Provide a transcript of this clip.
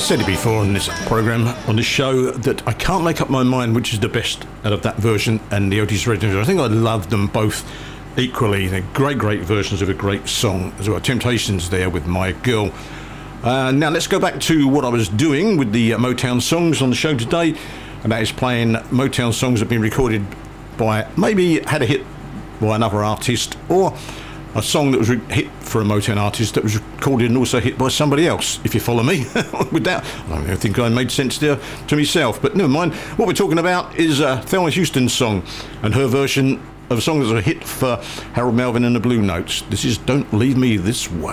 said it before on this programme, on this show, that I can't make up my mind which is the best out of that version and the Otis Redding. I think I love them both equally. They're great versions of a great song as well. Temptations there with My Girl. Now let's go back to what I was doing with the Motown songs on the show today, and that is playing Motown songs that have been recorded by, maybe had a hit by another artist, or a song that was a hit for a Motown artist that was recorded and also hit by somebody else, if you follow me. With that, I don't think I made sense there to myself, but never mind. What we're talking about is Thelma Houston's song and her version of a song that's a hit for Harold Melvin and the Blue Notes. This is Don't Leave Me This Way.